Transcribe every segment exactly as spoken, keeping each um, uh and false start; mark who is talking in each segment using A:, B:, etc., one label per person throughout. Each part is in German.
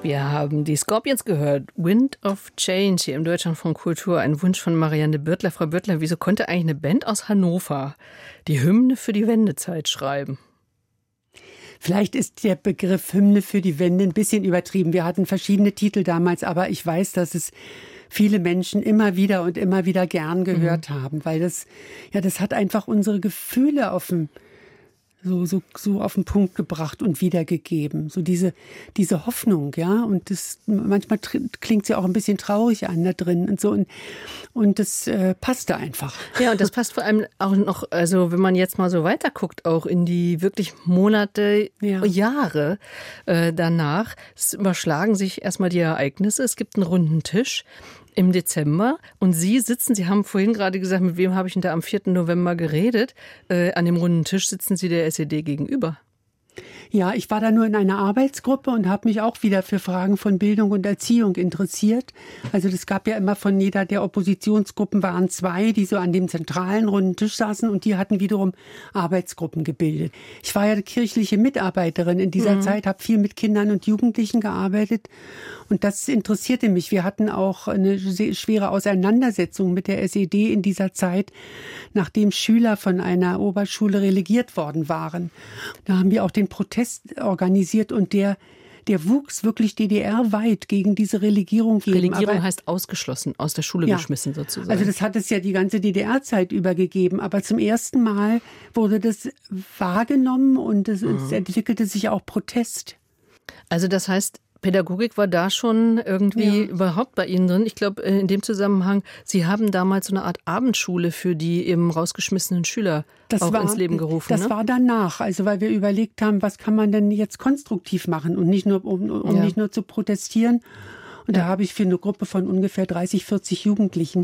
A: Wir haben die Scorpions gehört. Wind of Change hier im Deutschlandfunk Kultur. Ein Wunsch von Marianne Birtler. Frau Birtler, wieso konnte eigentlich eine Band aus Hannover die Hymne für die Wendezeit schreiben?
B: Vielleicht ist der Begriff Hymne für die Wende ein bisschen übertrieben. Wir hatten verschiedene Titel damals, aber ich weiß, dass es viele Menschen immer wieder und immer wieder gern gehört mhm. haben, weil das, ja, das hat einfach unsere Gefühle auf dem So, so, so auf den Punkt gebracht und wiedergegeben. So diese, diese Hoffnung, ja. Und das, manchmal klingt sie auch ein bisschen traurig an da drin und so. Und, und das äh, passte einfach.
A: Ja, und das passt vor allem auch noch, also wenn man jetzt mal so weiterguckt, auch in die wirklich Monate, ja. Jahre äh, danach. Es überschlagen sich erstmal die Ereignisse. Es gibt einen runden Tisch im Dezember und Sie sitzen, Sie haben vorhin gerade gesagt, mit wem habe ich denn da am vierten November geredet? Äh, an dem runden Tisch sitzen Sie der S E D gegenüber.
B: Ja, ich war da nur in einer Arbeitsgruppe und habe mich auch wieder für Fragen von Bildung und Erziehung interessiert. Also das gab ja immer von jeder der Oppositionsgruppen waren zwei, die so an dem zentralen runden Tisch saßen und die hatten wiederum Arbeitsgruppen gebildet. Ich war ja kirchliche Mitarbeiterin in dieser mhm. Zeit, habe viel mit Kindern und Jugendlichen gearbeitet und das interessierte mich. Wir hatten auch eine sehr schwere Auseinandersetzung mit der S E D in dieser Zeit, nachdem Schüler von einer Oberschule relegiert worden waren. Da haben wir auch den Protest organisiert und der, der wuchs wirklich D D R-weit gegen diese Relegierung.
A: Relegierung aber, heißt ausgeschlossen, aus der Schule ja, geschmissen sozusagen.
B: Also das hat es ja die ganze D D R-Zeit übergegeben, aber zum ersten Mal wurde das wahrgenommen und es, mhm. es entwickelte sich auch Protest.
A: Also das heißt, Pädagogik war da schon irgendwie ja. überhaupt bei Ihnen drin. Ich glaube, in dem Zusammenhang, Sie haben damals so eine Art Abendschule für die eben rausgeschmissenen Schüler das auch war, ins Leben gerufen.
B: Das
A: ne?
B: war danach, also weil wir überlegt haben, was kann man denn jetzt konstruktiv machen und nicht nur, um, um ja. nicht nur zu protestieren. Und ja. da habe ich für eine Gruppe von ungefähr dreißig, vierzig Jugendlichen,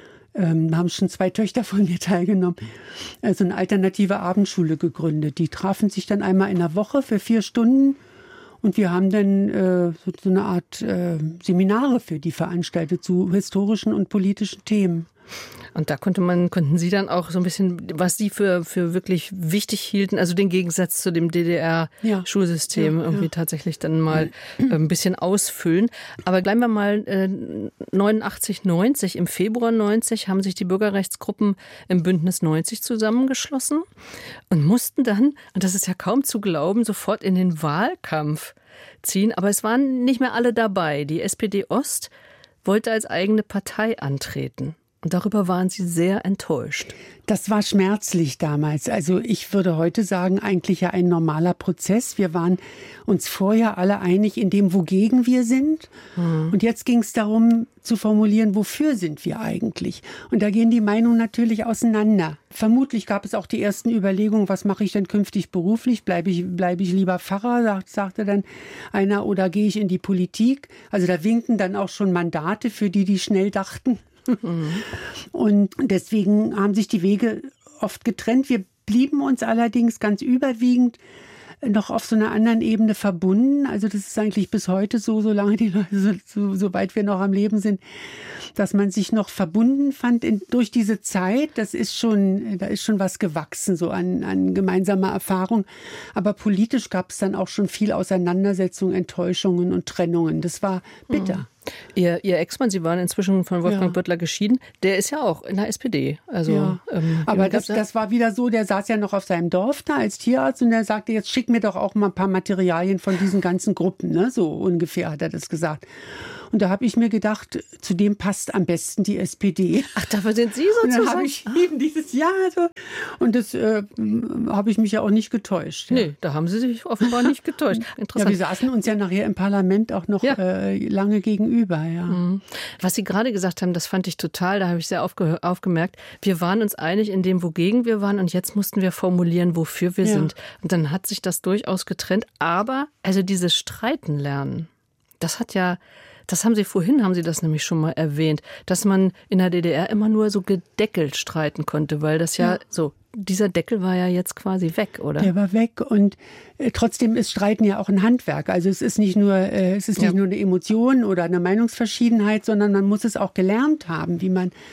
B: ähm, haben schon zwei Töchter von mir teilgenommen, also eine alternative Abendschule gegründet. Die trafen sich dann einmal in der Woche für vier Stunden. Und wir haben dann äh, so, so eine Art äh, Seminare für die veranstaltet zu historischen und politischen Themen.
A: Und da konnte man, konnten Sie dann auch so ein bisschen, was Sie für, für wirklich wichtig hielten, also den Gegensatz zu dem D D R-Schulsystem ja, ja, irgendwie ja. tatsächlich dann mal äh, ein bisschen ausfüllen. Aber bleiben wir mal äh, neunundachtzig, neunzig, im Februar neunzig haben sich die Bürgerrechtsgruppen im Bündnis neunzig zusammengeschlossen und mussten dann, und das ist ja kaum zu glauben, sofort in den Wahlkampf ziehen. Aber es waren nicht mehr alle dabei. Die S P D Ost wollte als eigene Partei antreten. Und darüber waren Sie sehr enttäuscht.
B: Das war schmerzlich damals. Also ich würde heute sagen, eigentlich ja ein normaler Prozess. Wir waren uns vorher alle einig in dem, wogegen wir sind. Mhm. Und jetzt ging es darum zu formulieren, wofür sind wir eigentlich? Und da gehen die Meinungen natürlich auseinander. Vermutlich gab es auch die ersten Überlegungen, was mache ich denn künftig beruflich? Bleibe ich, bleibe ich lieber Pfarrer, sagt, sagte dann einer, oder gehe ich in die Politik? Also da winkten dann auch schon Mandate für die, die schnell dachten. Mhm. Und deswegen haben sich die Wege oft getrennt. Wir blieben uns allerdings ganz überwiegend noch auf so einer anderen Ebene verbunden. Also das ist eigentlich bis heute so, solange die Leute, so, soweit wir noch am Leben sind, dass man sich noch verbunden fand in, durch diese Zeit. Das ist schon, da ist schon was gewachsen, so an, an gemeinsamer Erfahrung. Aber politisch gab es dann auch schon viel Auseinandersetzungen, Enttäuschungen und Trennungen. Das war bitter. Mhm.
A: Ihr, Ihr Ex-Mann, Sie waren inzwischen von Wolfgang ja. Birtler geschieden, der ist ja auch in der S P D. Also,
B: ja. ähm, aber das, das war wieder so, der saß ja noch auf seinem Dorf da als Tierarzt und der sagte, jetzt schick mir doch auch mal ein paar Materialien von diesen ganzen Gruppen, ne? So ungefähr hat er das gesagt. Und da habe ich mir gedacht, zu dem passt am besten die S P D.
A: Ach, dafür sind Sie sozusagen?
B: Und dann habe ich eben dieses Jahr so. Und das äh, habe ich mich ja auch nicht getäuscht. Ja.
A: Nee, da haben Sie sich offenbar nicht getäuscht. Interessant.
B: Ja, wir saßen uns ja nachher im Parlament auch noch ja. äh, lange gegenüber. Ja.
A: Mhm. Was Sie gerade gesagt haben, das fand ich total, da habe ich sehr aufge- aufgemerkt. Wir waren uns einig in dem, wogegen wir waren und jetzt mussten wir formulieren, wofür wir ja. sind. Und dann hat sich das durchaus getrennt. Aber also dieses Streiten lernen, das hat ja... Das haben Sie vorhin, haben Sie das nämlich schon mal erwähnt, dass man in der D D R immer nur so gedeckelt streiten konnte, weil das ja, ja. so, dieser Deckel war ja jetzt quasi weg, oder?
B: Der war weg und äh, trotzdem ist Streiten ja auch ein Handwerk. Also es ist nicht nur, äh, es ist nicht ja. nur eine Emotion oder eine Meinungsverschiedenheit, sondern man muss es auch gelernt haben, wie man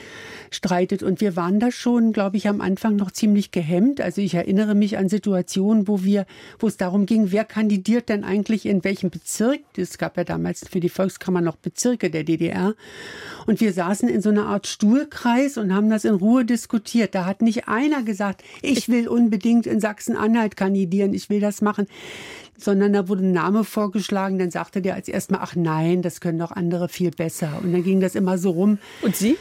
B: streitet. Und wir waren da schon, glaube ich, am Anfang noch ziemlich gehemmt. Also ich erinnere mich an Situationen, wo wir, wo es darum ging, wer kandidiert denn eigentlich in welchem Bezirk. Es gab ja damals für die Volkskammer noch Bezirke der D D R. Und wir saßen in so einer Art Stuhlkreis und haben das in Ruhe diskutiert. Da hat nicht einer gesagt, ich will unbedingt in Sachsen-Anhalt kandidieren, ich will das machen. Sondern da wurde ein Name vorgeschlagen, dann sagte der als erstmal, ach nein, das können doch andere viel besser. Und dann ging das immer so rum.
A: Und Sie?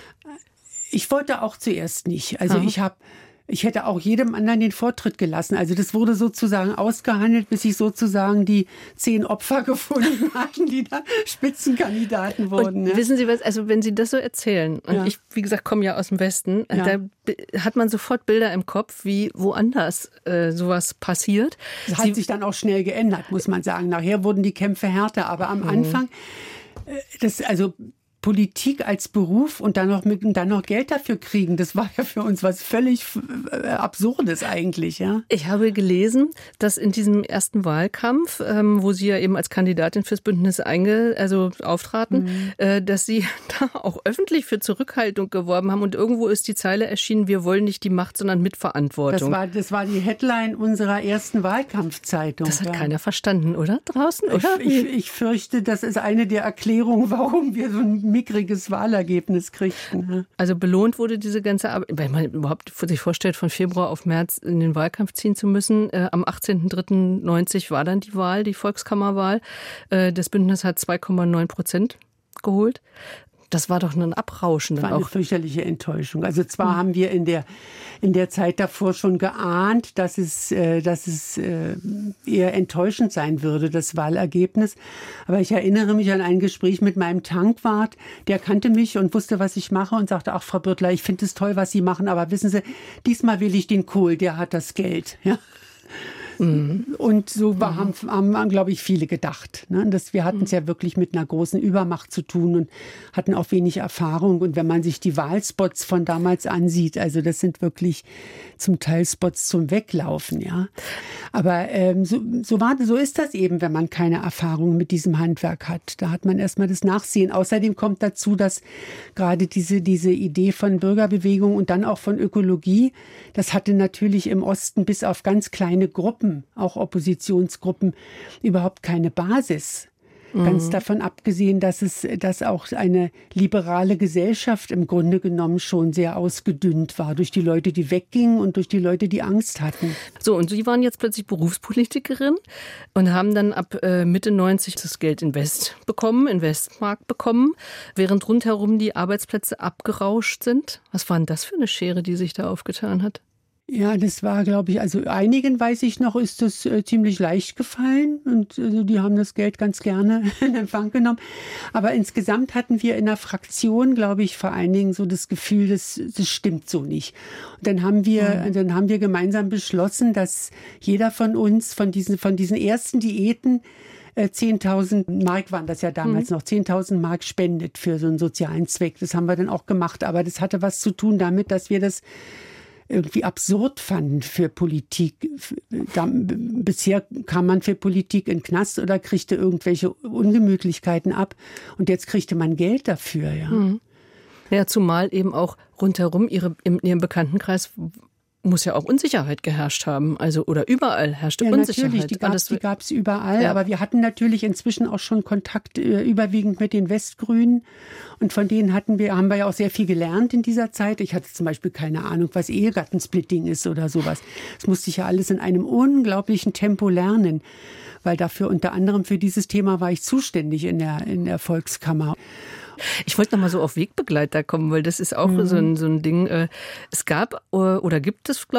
B: Ich wollte auch zuerst nicht. Also
A: Aha.
B: ich habe Ich hätte auch jedem anderen den Vortritt gelassen. Also das wurde sozusagen ausgehandelt, bis sich sozusagen die zehn Opfer gefunden hatten, die da Spitzenkandidaten wurden.
A: Und ja. Wissen Sie was, also wenn Sie das so erzählen, und ja. ich, wie gesagt, komme ja aus dem Westen, ja. da hat man sofort Bilder im Kopf, wie woanders äh, sowas passiert.
B: Das hat Sie, sich dann auch schnell geändert, muss man sagen. Nachher wurden die Kämpfe härter, aber am mhm. Anfang, äh, das also Politik als Beruf und dann noch mit dann noch Geld dafür kriegen, das war ja für uns was völlig Absurdes eigentlich, ja.
A: Ich habe gelesen, dass in diesem ersten Wahlkampf, ähm, wo Sie ja eben als Kandidatin fürs Bündnis einge, also auftraten, mhm. äh, dass Sie da auch öffentlich für Zurückhaltung geworben haben und irgendwo ist die Zeile erschienen: Wir wollen nicht die Macht, sondern Mitverantwortung.
B: Das war das war die Headline unserer ersten Wahlkampfzeitung.
A: Das hat
B: ja.
A: keiner verstanden, oder draußen, oder?
B: Ich, ich, ich fürchte, das ist eine der Erklärungen, warum wir so ein mickriges Wahlergebnis kriegten.
A: Also belohnt wurde diese ganze Arbeit, weil man überhaupt sich vorstellt, von Februar auf März in den Wahlkampf ziehen zu müssen. Äh, am achtzehnten dritten neunzig war dann die Wahl, die Volkskammerwahl. Äh, das Bündnis hat zwei Komma neun Prozent geholt. Das war doch ein Abrauschen.
B: Das war eine
A: auch.
B: fürchterliche Enttäuschung. Also zwar mhm. haben wir in der, in der Zeit davor schon geahnt, dass es, äh, dass es äh, eher enttäuschend sein würde, das Wahlergebnis. Aber ich erinnere mich an ein Gespräch mit meinem Tankwart. Der kannte mich und wusste, was ich mache und sagte: Ach, Frau Bürtler, ich finde es toll, was Sie machen, aber wissen Sie, diesmal will ich den Kohl, der hat das Geld. Ja. Mhm. Und so war, haben, haben, glaube ich, viele gedacht. Ne? Das, wir hatten es ja wirklich mit einer großen Übermacht zu tun und hatten auch wenig Erfahrung. Und wenn man sich die Wahlspots von damals ansieht, also das sind wirklich zum Teil Spots zum Weglaufen. Ja. Aber ähm, so, so, war, so ist das eben, wenn man keine Erfahrung mit diesem Handwerk hat. Da hat man erstmal das Nachsehen. Außerdem kommt dazu, dass gerade diese, diese Idee von Bürgerbewegung und dann auch von Ökologie, das hatte natürlich im Osten bis auf ganz kleine Gruppen, auch Oppositionsgruppen, überhaupt keine Basis. Mhm. Ganz davon abgesehen, dass es, dass auch eine liberale Gesellschaft im Grunde genommen schon sehr ausgedünnt war durch die Leute, die weggingen und durch die Leute, die Angst hatten.
A: So, und Sie waren jetzt plötzlich Berufspolitikerin und haben dann ab äh, Mitte neunzig das Geld in West bekommen, in Westmark bekommen, während rundherum die Arbeitsplätze abgerauscht sind. Was war denn das für eine Schere, die sich da aufgetan hat?
B: Ja, das war, glaube ich, also einigen, weiß ich noch, ist das äh, ziemlich leicht gefallen und also die haben das Geld ganz gerne in Empfang genommen. Aber insgesamt hatten wir in der Fraktion, glaube ich, vor allen Dingen so das Gefühl, das, das stimmt so nicht. Und dann haben wir, mhm. dann haben wir gemeinsam beschlossen, dass jeder von uns von diesen, von diesen ersten Diäten zehntausend Mark waren das ja damals mhm. noch, zehntausend Mark spendet für so einen sozialen Zweck. Das haben wir dann auch gemacht. Aber das hatte was zu tun damit, dass wir das irgendwie absurd fanden für Politik. Da, bisher kam man für Politik in den Knast oder kriegte irgendwelche Ungemütlichkeiten ab und jetzt kriegte man Geld dafür. Ja,
A: mhm. ja zumal eben auch rundherum ihre, in ihrem Bekanntenkreis muss ja auch Unsicherheit geherrscht haben. Also, oder überall herrschte
B: ja,
A: Unsicherheit.
B: Natürlich, die gab es die gab's überall. Ja. Aber wir hatten natürlich inzwischen auch schon Kontakt äh, überwiegend mit den Westgrünen. Und von denen hatten wir, haben wir ja auch sehr viel gelernt in dieser Zeit. Ich hatte zum Beispiel keine Ahnung, was Ehegattensplitting ist oder sowas. Das musste ich ja alles in einem unglaublichen Tempo lernen. Weil dafür, unter anderem für dieses Thema, war ich zuständig in der, in der Volkskammer.
A: Ich wollte noch mal so auf Wegbegleiter kommen, weil das ist auch mhm. so, ein, so ein Ding. Es gab oder gibt es, glaube